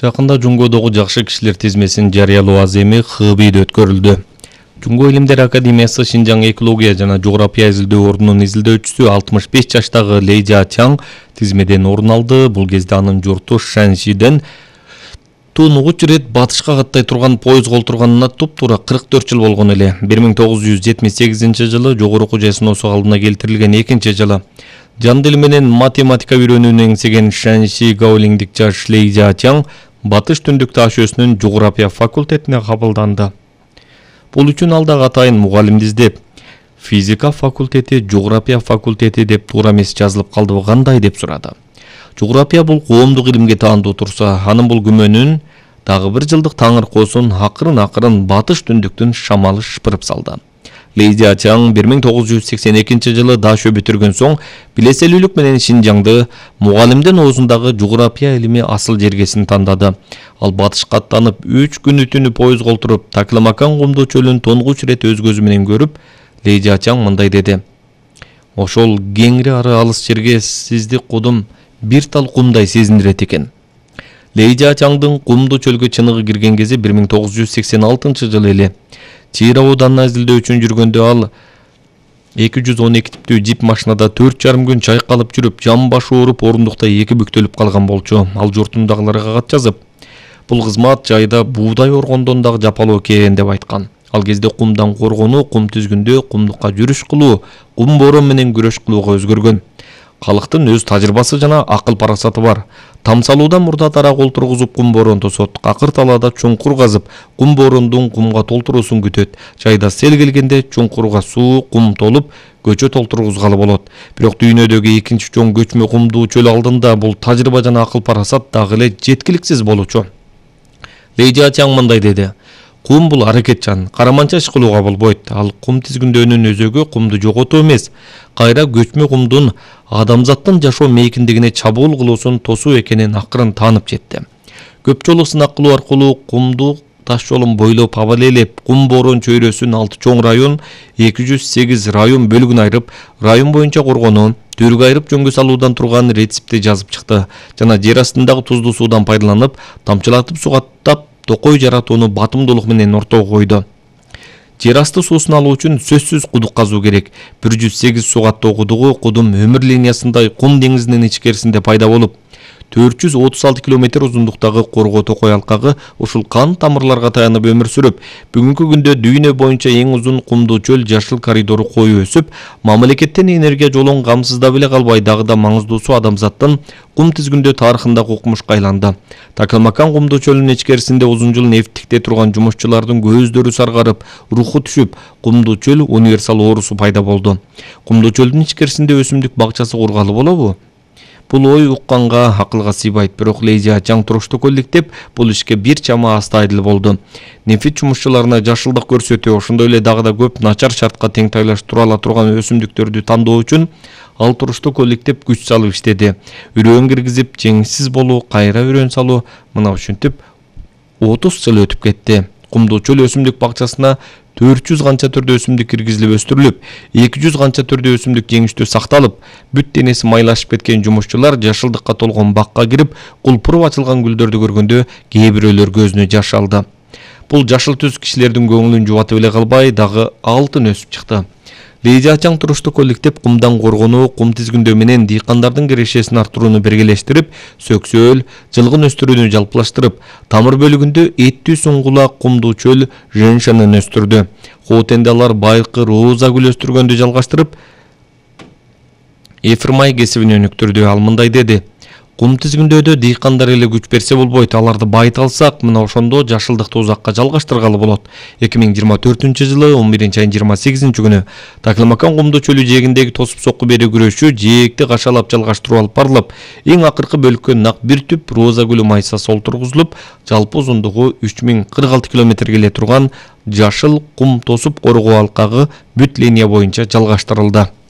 Жакында Жунгодогу жакшы кишилер тизмесин жарыялоо аземи ХБИде өткөрүлдү. Жунго илимдер академиясы Шинжаң экология жана жография изилдөө ордунун изилдөөчүсү 65 жаштагы Лей Жачаң тизмеден орун алды. Бул кезде анын журту Шаншиден тунугуч рет батышка каттай турган поезд колтурганына туп-туура 44 жыл болгон эле. 1978-жылы жогорку жайсыноосу алдына келтирилген экинчи жылы. Жан дили менен математика үйрөнүүнү эңсеген Шанши гаолиңдик жаш Лей Жачаң Батыш Түндүк Таш өөсүнүн жография факультетине кабылданды. Бул үчүн ал дагы атайын мугалимди издеп, физика факультети, жография факультети деп туура эмес жазылып калдыбы кандай деп сурады. Жография бул коомдук илимге таандуу турса, анын бул күмөнүн дагы бир жылдык таңыркоосун акырын Батыш Түндүктүн шамалы шыпырып салды. Лей Жачаң 1982-жылы Дашө бүтүргөн соң билеселүүлүк менен Шинжаңды мугалимдин оозундагы жография илими асыл жергесин тандады. Ал батышка аттанып 3 күнү түнү поезд колтуруп, Такламакан кумдуу чөлүн тонгуч рет өз көзү менен көрүп, Лей Жачаң мындай деди: "Ошол кеңири ары алыс жерге сизди кудум бир тал кумдай сезиндирет экен." Лей Жачаңдын кумдуу чөлгө чыныгы кирген кези 1986-жылы эле. Чийир абуданына изилдөө үчүн жүргөндө ал 212 типтүү жип машинада 4,5 күн чайкалып жүрүп, жан башы ооруп, орундукта 2 бүктөлүп калган болчу. Ал журтундагыларга кат жазып, бул кызмат жайда буудай оргондон дагы жапалуу экен деп айткан. Ал кезде кумдан коргонуу, кум түзгүндө кумдукка жүрүш кылуу, кум борон менен күрөш кылууга өзгөргөн. Калктын өз тажрыйбасы жана акыл парасаты бар. Тамсалуудан мурда тарак олтургузуп кум борон тосот. Акыр талаада чуңкур казып, кум борондун кумга толтуруусун күтөт. Жайда сел келгенде чуңкурга суу, кум толуп, көчө толтургузгалы болот. Бирок дүйнөдөгү экинчи чоң көчмө кумдуу чөл алдында бул тажрыйба жана акыл парасат дагы эле жеткиликсиз болчу. Лей Жачаң мындай деди: "Кум бул аракетчан, караманча иш кылууга болбойт. Ал кум тизгүндөөнүн өзөгү кумду жоготуу эмес, кайра көчмө кумдун адамзаттын жашоо мейкиндигине чабуул кылуусун тосуу экенин акырын таанып жетти. Көп жолу сынак кылуу аркылуу кумдуу таш жолун бойлоп абалелеп, кум борон чөйрөсүн 6 чоң район, 208 район бөлүгүн айырып, район боюнча коргонуу, түргө айырып жөнгө салуудан турган рецепти жазып чыкты жана жер астындагы туздуу суудан пайдаланып, тамчылатып сугаттап токой жаратууну батымдуулук менен ортого койду. Жер асты суусун алуу үчүн сөзсүз кудук казуу керек. 108 сугаттоо кудугу кудум өмүр линиясындай кум деңизинин ичкерисинде пайда болуп, 436 км узундуктагы коргоо токой алкагы ушул кан тамырларга таянып өмүр сүрүп, бүгүнкү күндө дүйнө боюнча эң узун кумдуу чөл жашыл коридору коюу өсүп, мамлекеттен энергия жолун камсыздап эле калбай, дагы да маңыздуусу адамзаттын кум тизгүндөө тарыхындагы укмушка айланды. Такламакан кумдуу чөлүнүн ичкерисинде узун жыл нефтикте турган жумушчулардын көздөрү саргарып, руху түшүп, кумдуу чөл универсал оорусу пайда болду. Кумдуу чөлдүн ичкерисинде өсүмдүк бакчасы кургалы болобу? Бул ой укканга акылга сыйбайт, бирок Лей Жачаң турушту коллектив бул ишке бир чама астайдыл болду. Нефть жумушчуларына жашылдык көрсөтүү, ошондой эле дагы да көп начар шартка тең тайлаштыра ала турган өсүмдүктөрдү тандоо үчүн ал турушту коллектив күч салып иштеди. Үрөөн киргизип, жеңсиз болуу, кайра үрөөн салуу, мына ушинтип 30 жыл өтүп кетти. Кумдуу чөл өсүмдүк бакчасына 400 канча түрдө өсүмдүк киргизилип өстүрүлүп, 200 канча түрдө өсүмдүк жеңиштүү сакталып, бүт денеси майлашып кеткен жумушчулар жашылдыкка толгон бакка кирип, кулпуруп ачылган гүлдөрдү көргөндө кээ бирөөлөр көзүнө жаш алды. Бул жашыл түс кишилердин көңүлүн жубатып эле калбай, дагы алтын өсүп чыкты. Лей Жачаң турушту коллектив кумдан коргонуу, кум тизгүндөө менен дыйкандардын кирешесин арттырууну биргелештирип, сөксөөл, жылгын өстүрүүнү жалпылаштырып, тамыр бөлүгүндө эттүү суңгулак кумдуу чөл женшанын өстүрдү. Хоотенде алар байкы роза гүл өстүргөндү жалгаштырып, эфирмай кесибин өнүктүрдү. Ал мындай деди: "Кум тизгүндөөдө дыйкандар эле күч берсе болбойт, аларды байыта алсак, мына ошондо жашылдыкты узакка жалгаштыргалы болот." 2024-жылы 11 айдын 28-күнү Такламакан кумдуу чөлү жээгиндеги тосуп сокку берүү күрөшү жээкти кашалап жалгаштыруу алып барылып, эң акыркы бөлүккө нак бир түп роза гүлү майсасы олтургузулуп, жалпы узундугу 3046 км келе турган жашыл кум тосуп коргоо алкагы бүт линия боюнча жалгаштырылды.